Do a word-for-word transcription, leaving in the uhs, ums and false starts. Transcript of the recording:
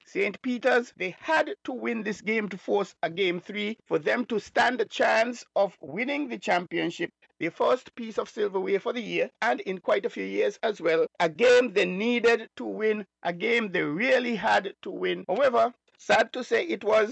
Saint Peter's, they had to win this game to force a game three for them to stand a chance of winning the championship, their first piece of silverware for the year, and in quite a few years as well. A game they needed to win, a game they really had to win. However, sad to say, it was